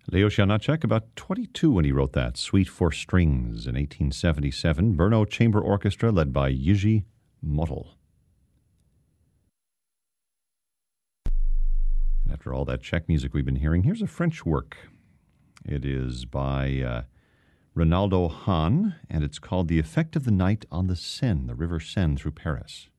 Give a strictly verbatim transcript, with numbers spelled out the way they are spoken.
Leo Janáček, about twenty-two when he wrote that. Suite for Strings in eighteen seventy-seven. Brno Chamber Orchestra led by Jiří Motyl. And after all that Czech music we've been hearing, here's a French work. It is by uh, Ronaldo Hahn, and it's called The Effect of the Night on the Seine, the River Seine through Paris.